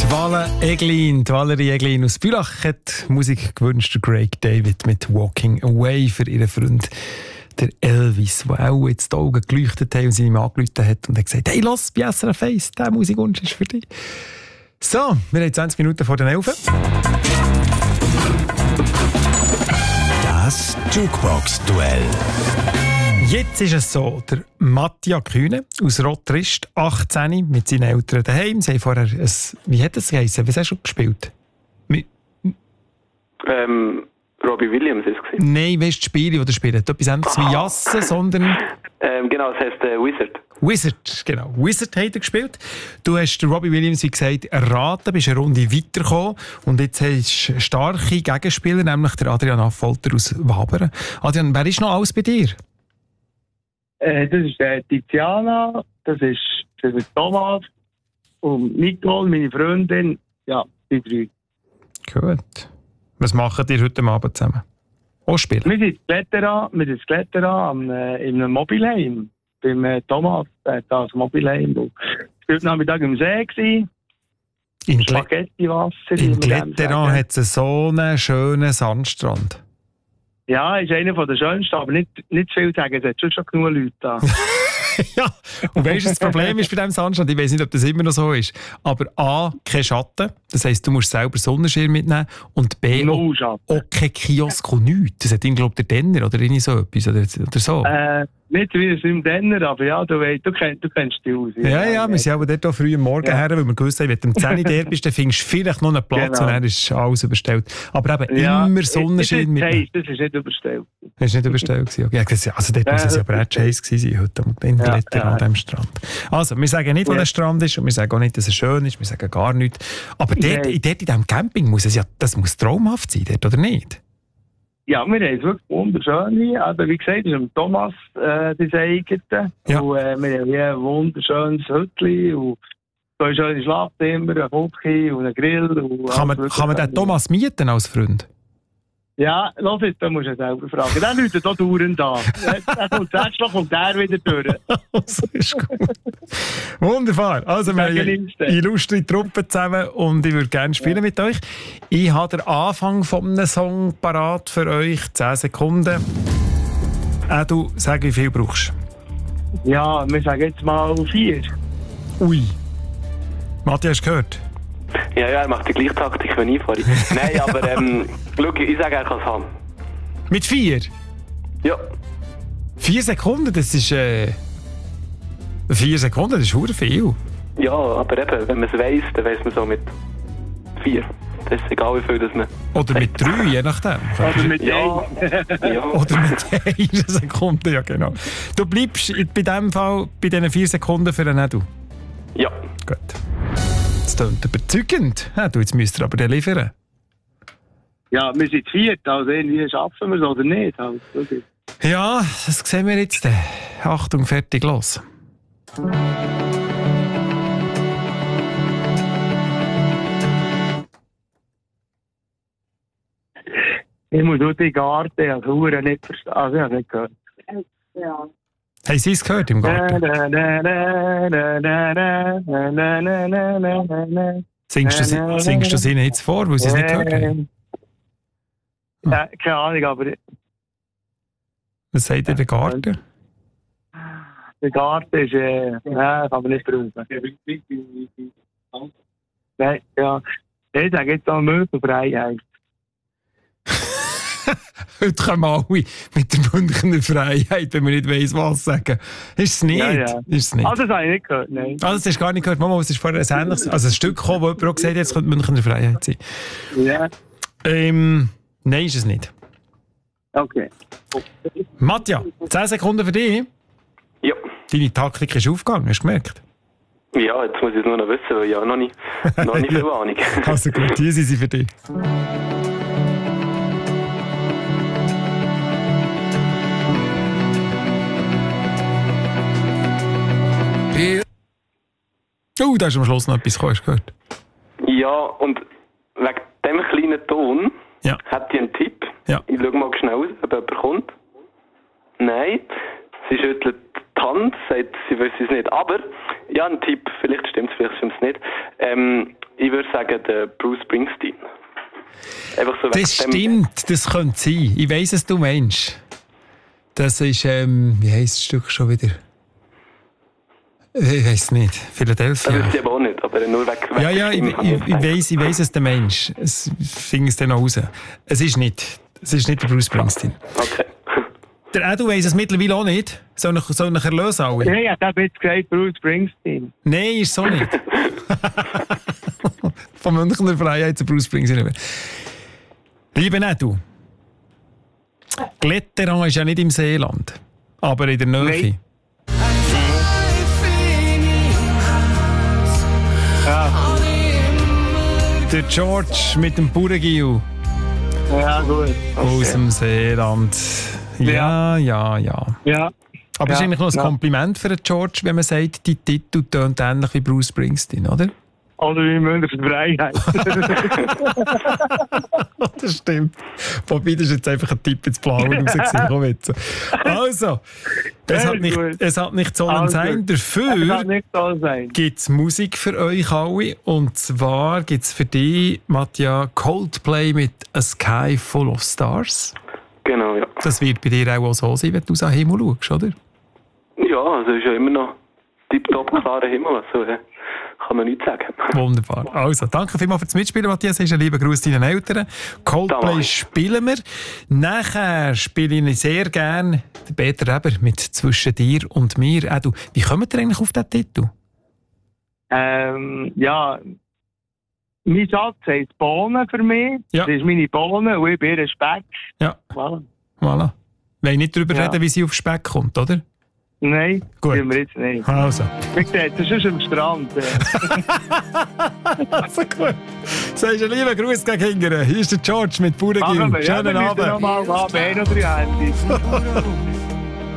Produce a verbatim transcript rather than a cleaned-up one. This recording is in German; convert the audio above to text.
Vala Eglin, die Valerie Eglin aus Bülach hat Musik gewünscht, Craig David mit «Walking Away» für ihren Freund der Elvis, der auch jetzt die Augen geleuchtet hat und sie ihm angerufen hat und hat gesagt, hey, lass bei S R F eins, dieser Musikwunsch ist für dich. So, wir haben zwanzig Minuten vor den elf. Das Jukebox-Duell. Jetzt ist es so, der Mattia Kühne aus Rottrist, achtzehn, mit seinen Eltern daheim. Sie haben vorher ein, wie hat das geheißen? Was hast du gespielt? Mit, ähm, Robbie Williams ist es. Nein, weißt du, das Spiel, das er spielt? Etwas anderes wie Jassen, sondern... Ähm, genau, das heisst äh, Wizard. Wizard, genau. Wizard hat er gespielt. Du hast Robbie Williams, wie gesagt, erraten, bist eine Runde weitergekommen und jetzt hast du starke Gegenspieler, nämlich der Adrian Affolter aus Wabern. Adrian, wer ist noch alles bei dir? Äh, das ist äh, Tiziana, das ist, das ist Thomas und Nicole, meine Freundin. Ja, die drei. Gut. Was macht ihr heute Abend zusammen? Auch spielen? Wir sind Kletterer, wir sind Kletterer am, äh, in einem Mobilheim. Beim äh, Thomas, der hat das Mobilheim. Wir waren Nachmittag im See gewesen. In Spaghettiwasser. In Kletterer hat es so einen schönen Sandstrand. Ja, ist einer der schönsten, aber nicht, nicht viel zu sagen. Es hat schon, schon genug Leute da. Ja, und weißt du, das Problem ist bei diesem Sandstrand, ich weiß nicht, ob das immer noch so ist, aber A, kein Schatten, das heisst, du musst selber Sonnenschirm mitnehmen und B, No auch, auch kein Kiosk und nichts. Das hat ihn, glaube ich, der Denner oder irgendwie so etwas oder, oder so. Äh, nicht wie es im Denner, aber ja, du, weißt, du, kennst, du kennst die aus. Ja, ja, ja, wir sind auch dort früh am Morgen ja. her, weil wir gewusst haben, wenn du um zehn Uhr dort bist, dann findest du vielleicht noch einen Platz Genau. und dann ist alles überstellt. Aber eben ja, immer Sonnenschein mit. mitnehmen. Das ist nicht überstellt. Das war nicht überstellt. Okay. Also dort muss es ja aber auch Chase gewesen sein, heute in Ja, Klettern ja. an diesem Strand. Also, wir sagen nicht, wo Ja. der Strand ist und wir sagen auch nicht, dass er schön ist, wir sagen gar nichts. Aber dort, Nein. dort in diesem Camping muss es ja, das muss traumhaft sein, dort, oder nicht? Ja, wir haben es wirklich wunderschön. Aber wie gesagt, das ist dem Thomas äh, das eigene. Ja. Und äh, wir haben hier ein wunderschönes Hütchen und zwei schöne Schlafzimmer, ein Kopfchen und ein Grill. Und Kann man, alles kann man den wirklich. Thomas mieten als Freund? Ja, los jetzt, da musst du selber fragen. Der läutet hier dauernd an. Er kommt letztlich kommt der wieder durch. Das ist gut. Wunderbar. Also, wir haben Sagen eine nimm's denn. illustre Truppe zusammen und ich würde gerne spielen ja. mit euch. Ich habe den Anfang von einem Song parat für euch. zehn Sekunden. Äh, du, sag, wie viel brauchst du? Ja, wir sagen jetzt mal vier. Ui. Matthias, hast du gehört? Ja, ja, er macht die gleiche Taktik wie ich vorhin. Nein, aber ähm, schau, ich sage, er kann es haben. Mit vier? Ja. Vier Sekunden, das ist... Äh, vier Sekunden, das ist verdammt viel. Ja, aber eben, wenn man es weiss, dann weiss man so mit vier. Das ist egal, wie viel das man... Oder mit drei, je nachdem. Oder mit Ja. einem. ja. Oder mit einer Sekunde, ja genau. Du bleibst bei diesem Fall bei diesen vier Sekunden für einen Edu. Ja. Gut. Das klingt überzeugend. Ja, du, jetzt müsst ihr aber den liefern. Ja, wir sind vier, also irgendwie schaffen wir es oder nicht. Also, okay. Ja, das sehen wir jetzt. Achtung, fertig, los. Ich muss durch die Garten, als Huren nicht verstehen. Also, ich habe nicht gehört. Ja. Haben Sie es gehört im Garten? Singst du, singst du es ihnen jetzt vor, weil sie es nicht gehört haben? Ja, keine Ahnung, aber Was sagt ihr, der Garten? der Garten ist, äh, nein, kann man nicht brauchen. Nein, ja. Ich sage jetzt auch Möbelfreiheit. Heute kommen alle mit der Münchner Freiheit, wenn man nicht weiss, was sagen. Ist es nicht? Ja, ja. Ist es nicht? Ah, das habe ich nicht gehört, nein. Ah, das hast du gar nicht gehört. Mama, es ist vorher ein ähnliches, also ein Stück gekommen, wo jemand auch gesagt hat, jetzt könnte Münchner Freiheit sein. Ja, Ähm, nein, ist es nicht. okay. Matja, zehn Sekunden für dich. Ja. Deine Taktik ist aufgegangen, hast du gemerkt? Ja, jetzt muss ich es nur noch wissen, weil ich habe noch nicht, noch nicht viel Ahnung. Also gut, hier sind sie für dich. Oh, da ist am Schluss noch etwas gekommen, hast du gehört? Ja, und wegen dem kleinen Ton Ja. hat die einen Tipp. Ja. Ich schaue mal schnell aus, ob jemand kommt. Nein, sie schüttelt die Hand, sagt, sie wüsste es nicht. Aber, ja, ein Tipp, vielleicht stimmt es, vielleicht stimmt es nicht. Ähm, Ich würde sagen, der Bruce Springsteen. Einfach so Das stimmt, das könnte sein. Ich weiss, was du meinst. Das ist, ähm, wie heisst das Stück schon wieder? Ich weiss nicht. Philadelphia. Das ist ja aber auch nicht, aber nur weg. weg Ja, ja, ich, ich, ich weiss, ich weiss, was du meinst. Es fing es dann noch raus. Es ist nicht. Es ist nicht der Bruce Springsteen. Okay. Der Edu weiss es mittlerweile auch nicht. Soll ich, soll ich erlösen alle? Nein, ich habe jetzt gesagt, Bruce Springsteen. Nein, ist so nicht. Von Münchner Freiheit zu Bruce Springsteen. Liebe Edu, Gletteran ist ja nicht im Seeland, aber in der Nähe. Nein. Ja, Der George mit dem Bauerngiel ja gut. aus dem Seeland. Ja, ja, ja. Ja. Aber es ist Ja, eigentlich noch ein ja. Kompliment für den George, wenn man sagt, die Titel tönt ähnlich wie Bruce Springsteen, oder? Oder wie Münchner Freiheit. Das stimmt. Wobei, das ist jetzt einfach ein Tipp ins Blaue rausgesehen. Komm jetzt. Also, es Sehr hat nicht, gut. es hat nicht sollen Also, sein. Das Dafür kann nicht so sein. gibt es Musik für euch alle. Und zwar gibt es für dich, Mattia, Coldplay mit A Sky Full of Stars. Genau, ja. Das wird bei dir auch so sein, wenn du aus dem Himmel schaust, oder? Ja, also ist ja immer noch tipptopp klarer Himmel, also äh, kann man nichts sagen. Wunderbar. Also, danke vielmals fürs Mitspielen, Matthias. Hast einen lieben Gruß deinen Eltern. Da Coldplay mach ich. spielen wir. Nachher spiele ich sehr gerne den Peter Reber mit «Zwischen dir und mir». Äh, du, wie kommt ihr eigentlich auf diesen Titel? Ähm, ja, mein Schatz heisst Bohnen für mich. Ja. Das ist meine Bohnen und ich bin ihr Speck. Ja, Voilà. voilà. Wir wollen nicht darüber Ja. reden, wie sie auf Speck kommt, oder? Nein, Gut. tun wir jetzt nicht. Also. Wie gesagt, das ist am Strand. äh. Also gut. Sagst du einen lieben Gruß gegen Hingern. Hier ist der George mit Machen Bauerngiel. wir. Ja, Schönen wir müssen Abend. noch mal haben. Wir haben noch drei Handys.